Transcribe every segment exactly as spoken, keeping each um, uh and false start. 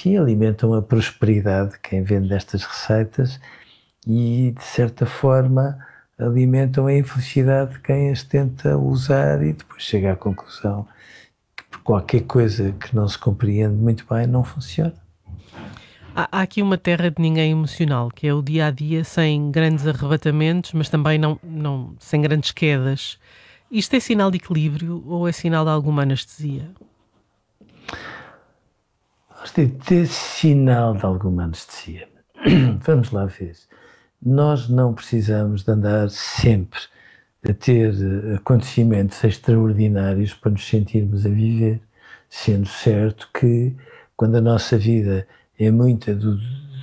sim, alimentam a prosperidade de quem vende estas receitas e, de certa forma, alimentam a infelicidade de quem as tenta usar e depois chega à conclusão que por qualquer coisa que não se compreende muito bem não funciona. Há, há aqui uma terra de ninguém emocional, que é o dia a dia sem grandes arrebatamentos, mas também não, não, sem grandes quedas. Isto é sinal de equilíbrio ou é sinal de alguma anestesia? Gostei de ter sinal de alguma anestesia. Vamos lá ver. Nós não precisamos de andar sempre a ter acontecimentos extraordinários para nos sentirmos a viver, sendo certo que quando a nossa vida é muito do,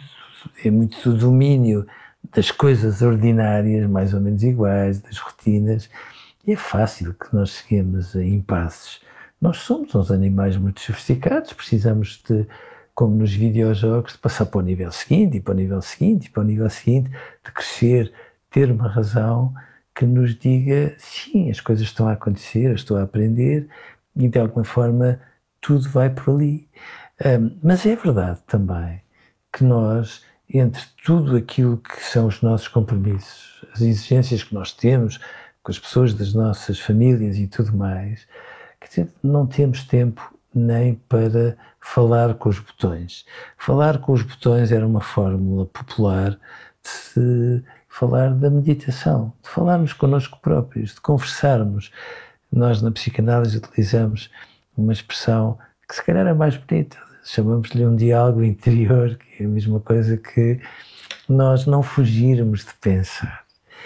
é muito do domínio das coisas ordinárias, mais ou menos iguais, das rotinas, é fácil que nós cheguemos a impasses. Nós somos uns animais muito sofisticados, precisamos de, como nos videojogos, de passar para o nível seguinte, e para o nível seguinte, e para o nível seguinte, de crescer, ter uma razão que nos diga, sim, as coisas estão a acontecer, eu estou a aprender, e de alguma forma tudo vai por ali. Um, mas é verdade também que nós, entre tudo aquilo que são os nossos compromissos, as exigências que nós temos com as pessoas das nossas famílias e tudo mais, quer dizer, não temos tempo nem para falar com os botões. Falar com os botões era uma fórmula popular de se falar da meditação, de falarmos connosco próprios, de conversarmos. Nós na psicanálise utilizamos uma expressão que se calhar é mais bonita, chamamos-lhe um diálogo interior, que é a mesma coisa que nós não fugirmos de pensar.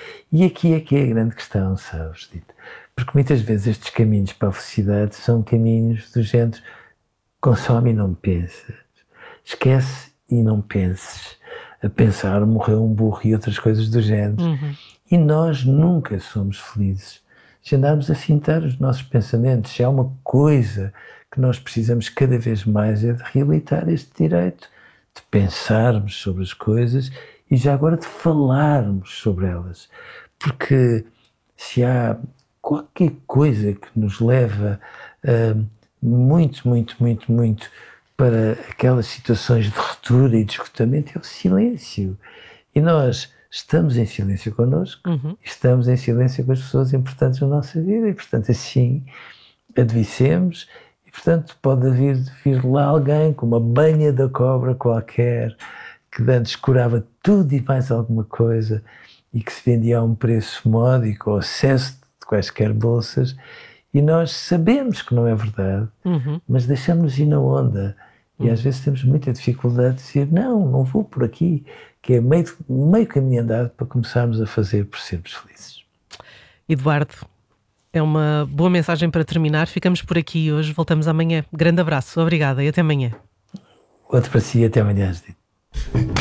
E aqui é que é a grande questão, sabes, Dito? Porque muitas vezes estes caminhos para a felicidade são caminhos do género consome e não pensas, esquece e não penses. A pensar morreu um burro e outras coisas do género. Uhum. E nós nunca somos felizes se andarmos a fintar os nossos pensamentos. Se há uma coisa que nós precisamos cada vez mais é de reabilitar este direito de pensarmos sobre as coisas e já agora de falarmos sobre elas. Porque se há qualquer coisa que nos leva uh, muito, muito, muito, muito para aquelas situações de ruptura e de esgotamento, é o silêncio. E nós estamos em silêncio connosco, Uhum. estamos em silêncio com as pessoas importantes na nossa vida e, portanto, assim adoecemos e, portanto, pode vir, vir lá alguém com uma banha da cobra qualquer que antes curava tudo e mais alguma coisa e que se vendia a um preço módico ou excesso de quaisquer bolsas e nós sabemos que não é verdade, Uhum. mas deixamos-nos ir na onda. E às vezes temos muita dificuldade de dizer não, não vou por aqui, que é meio, meio caminho andado para começarmos a fazer por sermos felizes. Eduardo, é uma boa mensagem para terminar. Ficamos por aqui hoje, voltamos amanhã. Grande abraço, obrigada e até amanhã. Outro para si e até amanhã, Judite.